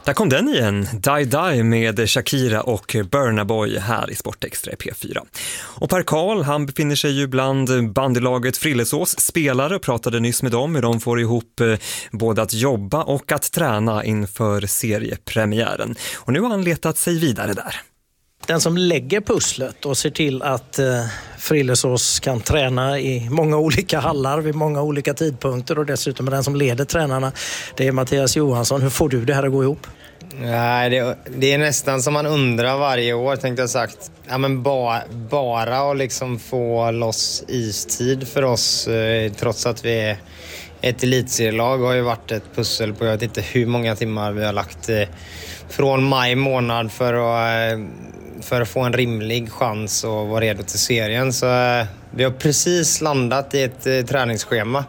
Där kom den igen, Die Die med Shakira och Burna Boy här i Sportextra P4. Och Per Karl, han befinner sig ju bland bandylaget Frillesås spelare, pratade nyss med dem hur de får ihop både att jobba och att träna inför seriepremiären. Och nu har han letat sig vidare där. Den som lägger pusslet och ser till att Frillesås kan träna i många olika hallar vid många olika tidpunkter och dessutom är den som leder tränarna, det är Mattias Johansson. Hur får du det här att gå ihop? Nej, det är nästan som man undrar varje år, tänkte jag sagt. Ja, men bara att liksom få loss istid för oss, trots att vi är ett elitserielag, har ju varit ett pussel på jag vet inte hur många timmar vi har lagt från maj månad för att få en rimlig chans att vara redo till serien. Så vi har precis landat i ett träningsschema.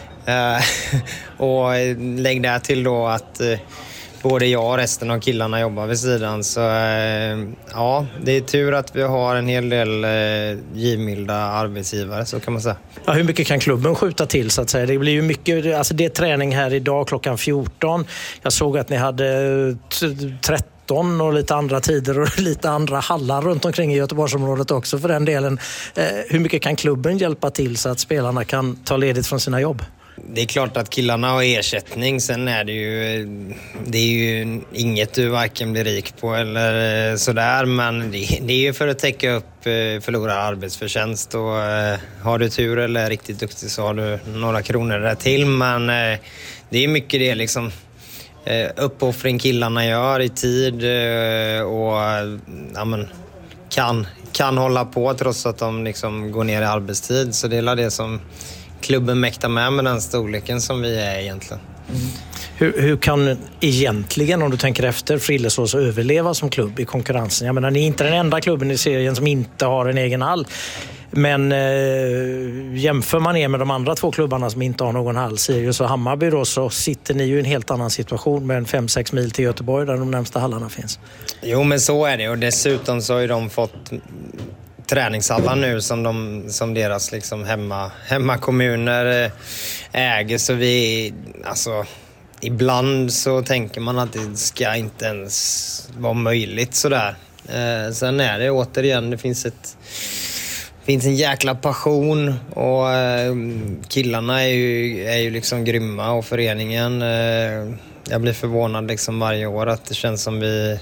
Och lägg där till då att både jag och resten av killarna jobbar vid sidan. Så ja, det är tur att vi har en hel del givmilda arbetsgivare, så kan man säga. Ja, hur mycket kan klubben skjuta till så att säga? Det blir ju mycket, alltså det är träning här idag klockan 14. Jag såg att ni hade 13 och lite andra tider och lite andra hallar runt omkring i Göteborgsområdet också för den delen. Hur mycket kan klubben hjälpa till så att spelarna kan ta ledigt från sina jobb? Det är klart att killarna har ersättning, sen är det är ju inget du varken blir rik på eller sådär, men det är ju för att täcka upp förlorad arbetsförtjänst, och har du tur eller är riktigt duktig så har du några kronor där till, men det är mycket det liksom uppoffring killarna gör i tid och ja, men, kan hålla på trots att de liksom går ner i arbetstid, så det är det som klubben mäktar med den storleken som vi är egentligen. Hur kan egentligen, om du tänker efter, Frillesås överleva som klubb i konkurrensen? Jag menar, ni är inte den enda klubben i serien som inte har en egen hall. Men jämför man er med de andra två klubbarna som inte har någon hall, Sirius och Hammarby då, så sitter ni ju i en helt annan situation med 5-6 mil till Göteborg där de närmsta hallarna finns. Jo, men så är det, och dessutom så har ju de fått träningshallar nu som deras liksom hemmakommuner äger, så vi alltså ibland så tänker man att det ska inte ens vara möjligt sådär. Sen är det återigen, det finns en jäkla passion, och killarna är ju liksom grymma, och föreningen, jag blir förvånad liksom varje år att det känns som vi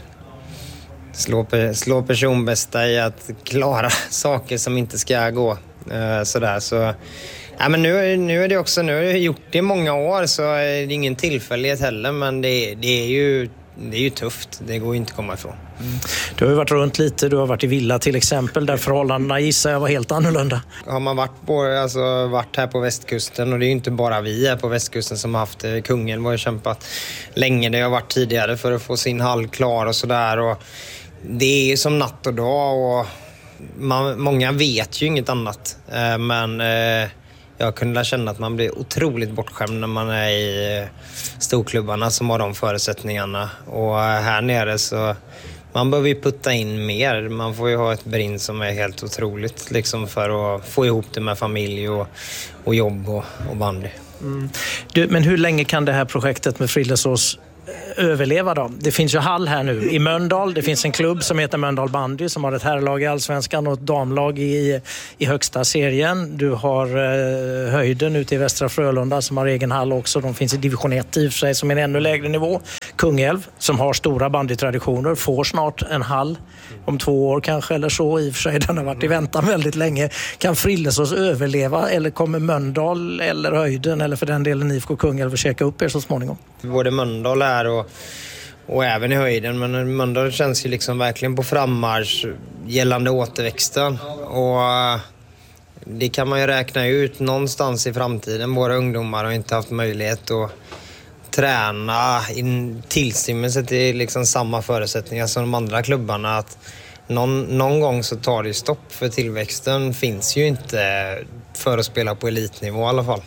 slå personbästa i att klara saker som inte ska gå sådär. Så ja, men nu är det också, nu har jag gjort det i många år, så är det ingen tillfällighet heller, men det är ju tufft, det går ju inte att komma ifrån. Du har ju varit runt lite, du har varit i Villa till exempel, där förhållandena gissar jag var helt annorlunda. Har man varit här på västkusten, och det är ju inte bara vi här på västkusten som har haft det. Kungälv har ju kämpat länge, det har varit tidigare för att få sin hall klar och sådär, och det är som natt och dag, och många vet ju inget annat, men jag kunde känna att man blir otroligt bortskämd när man är i storklubbarna som har de förutsättningarna, och här nere så man behöver ju putta in mer. Man får ju ha ett brinn som är helt otroligt liksom, för att få ihop det med familj och jobb och bandy. Men hur länge kan det här projektet med Frillesås överleva då? Det finns ju hall här nu i Mölndal. Det finns en klubb som heter Mölndal Bandy som har ett herrlag i Allsvenskan och ett damlag i högsta serien. Du har Höjden ute i Västra Frölunda som har egen hall också. De finns i division 1 i och för sig som är en ännu lägre nivå. Kungälv som har stora bandytraditioner får snart en hall om 2 år kanske eller så. I och för sig den har varit i väntan väldigt länge. Kan Frillesås överleva, eller kommer Mölndal eller Höjden eller för den delen IFK Kungälv att käka upp er så småningom? Både Mölndal här och även i Höjden, men Mölndal känns ju liksom verkligen på frammarsch gällande återväxten, och det kan man ju räkna ut någonstans i framtiden. Våra ungdomar har inte haft möjlighet att träna i tillstymmelse till liksom samma förutsättningar som de andra klubbarna, att någon gång så tar det stopp, för tillväxten finns ju inte för att spela på elitnivå i alla fall.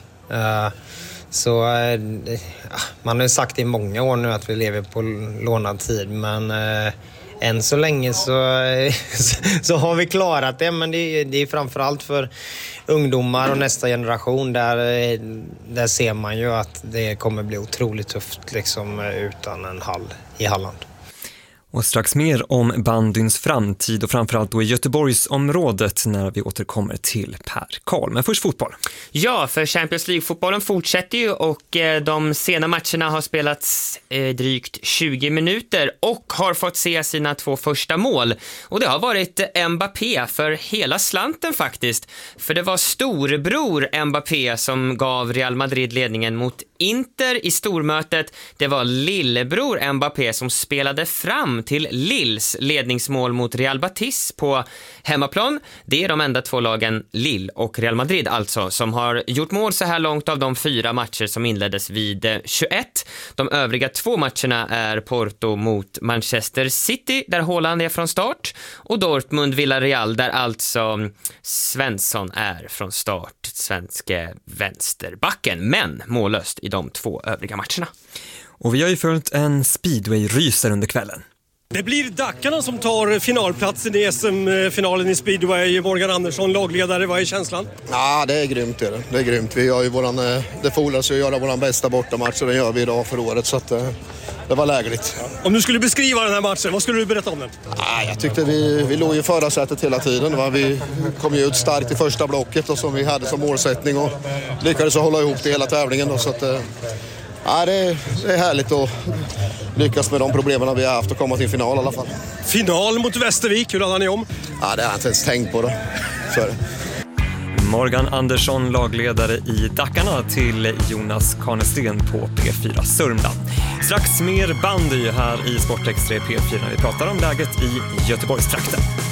Så man har ju sagt i många år nu att vi lever på lånad tid, men än så länge så har vi klarat det, men det är framförallt för ungdomar och nästa generation där ser man ju att det kommer bli otroligt tufft liksom, utan en hall i Halland. Och strax mer om bandyns framtid och framförallt då i Göteborgsområdet när vi återkommer till Per Karl. Men först fotboll. Ja, för Champions League-fotbollen fortsätter ju och de sena matcherna har spelats drygt 20 minuter och har fått se sina 2 första mål. Och det har varit Mbappé för hela slanten faktiskt. För det var storbror Mbappé som gav Real Madrid ledningen mot Inter i stormötet. Det var lillebror Mbappé som spelade fram till Lilles ledningsmål mot Real Betis på hemmaplan. Det är de enda 2 lagen, Lille och Real Madrid alltså, som har gjort mål så här långt av de 4 matcher som inleddes vid 21. De övriga 2 matcherna är Porto mot Manchester City där Haaland är från start och Dortmund-Villarreal där alltså Svensson är från start, svenske vänsterbacken, men mållöst i de 2 övriga matcherna. Och vi har ju följt en speedway-ryser under kvällen. Det blir Dackarna som tar finalplatsen i SM-finalen i speedway. Morgan Andersson, lagledare, vad är känslan? Ja, det är grymt. Det är grymt. Vi gör ju det fordras ju att göra våran bästa bortamatch och det gör vi idag för året, så att det var lägligt. Om du skulle beskriva den här matchen, vad skulle du berätta om den? Ja, jag tyckte vi låg i förra sättet hela tiden. Va? Vi kom ju ut starkt i första blocket och som vi hade som målsättning och lyckades hålla ihop det hela tävlingen. Då, så att, ja, det är härligt att lyckas med de problemen vi har haft och komma till final i alla fall. Final mot Västervik, hur laddar ni om? Ja, det har jag inte ens tänkt på då. Så är det. Morgan Andersson, lagledare i Dackarna, till Jonas Karnesten på P4 Sörmland. Strax mer bandy här i Sportextra P4 när vi pratar om läget i Göteborgstrakten.